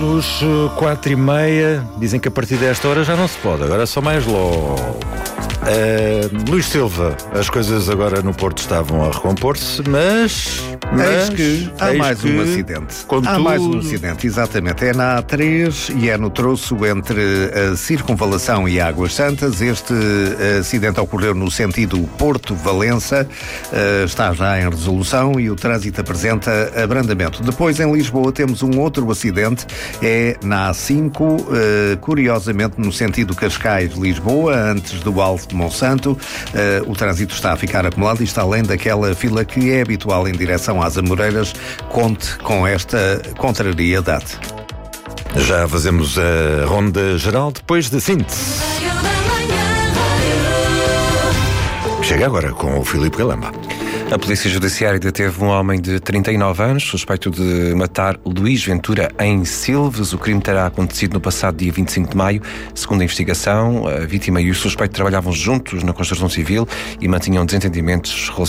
Os 4h30, dizem que a partir desta hora já não se pode, agora é só mais logo. Luís Silva, as coisas agora no Porto estavam a recompor-se, mas eis que há mais um acidente. Há mais um acidente, exatamente. É na A3 e é no troço entre a Circunvalação e Águas Santas. Este acidente ocorreu no sentido Porto-Valença, está já em resolução e o trânsito apresenta abrandamento. Depois, em Lisboa, temos um outro acidente, é na A5, curiosamente no sentido Cascais-Lisboa, antes do Alto de Monsanto. O trânsito está a ficar acumulado e está além daquela fila que é habitual em direção às Amoreiras. Conte com esta contrariedade. Já fazemos a ronda geral depois da síntese. Chega agora com o Filipe Galamba. A Polícia Judiciária deteve um homem de 39 anos, suspeito de matar Luís Ventura em Silves. O crime terá acontecido no passado dia 25 de maio. Segundo a investigação, a vítima e o suspeito trabalhavam juntos na construção civil e mantinham desentendimentos relacionados